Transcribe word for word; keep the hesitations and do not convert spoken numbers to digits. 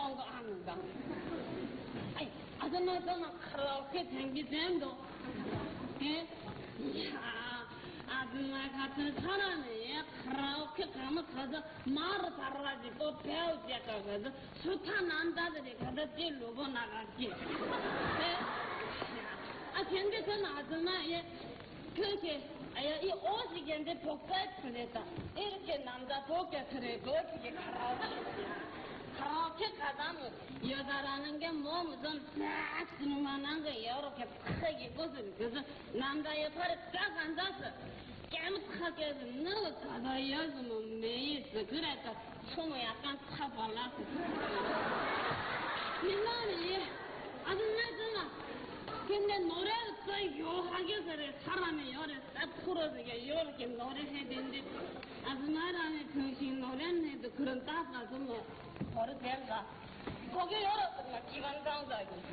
그런 거 하는가? 아이, 아줌마들은 그렇게 생기sem도, 예? 이야, 아줌마 같은 사람이 그렇게 가면 가서 말을 달아가지고 배우지 가서 수타 남자들이 가서 찔르고 나갔지. 예? 아, 근데 그 아줌마, 예, 그렇게, 아, 이 옷이 근데 복사에 틀렸다. 이렇게 남자 복에 틀리고 어떻게 가라오겠냐. 그렇게 가다면 여자라는 게 몸을 좀싹 쓸만한 거 이렇게 팍 입고서 그래서 남자 옆에 딱 앉아서 깨끗하게 해서 너가 가다 여주면 매있어. 그러니까 숨을 약간 차 발라서 민간이 아줌마잖아. 근데 노래를 또 요하게 그래. 사람이 요래 딱 풀어지게 요렇게 노래해야 되는데 아줌마라는 정신 노래는 해도 그런 따가서 뭐 버릇된다. 거기 열었더니 기관장자고